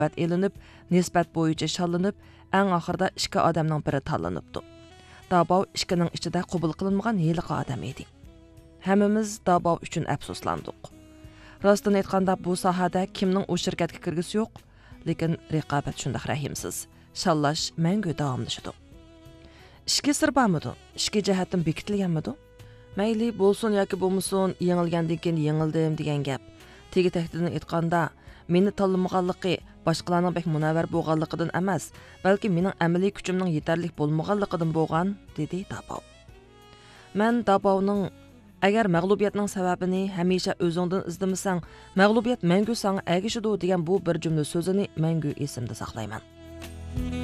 navbat elinib, nisbat bo'yicha shallanib, eng oxirida ikki odamning biri tanlanibdi. Dabov ikkining ichida qabul qilinmagan heliqi odam edi. Hammamiz Dabov uchun afsuslandik. Rostini aytganda bu sohada kimning u shirkatga kirgisi yo'q, lekin raqobat shunday rahimsiz. Shallash mangu davomlashadi. Ishki sir bormidi? Ishki jihatdan bekitilganmidi? Mayli bo'lsin yoki bo'lmasin, yengilgandan keyin yengildim degan gap. Tegi tahdidini aytganda, meni tanlamaganligi boshqalarning bek munavvar bo'lganligidan emas, balki mening amaliy kuchimning yetarlik bo'lmaganligidan bo'lgan, dedi Dabov. Men Dabovning agar mag'lubiyatning sababini hamisha o'zingdan izlamasang, mag'lubiyat mangu senga agishidi degan bu bir jumla so'zini mangu esimda saqlayman.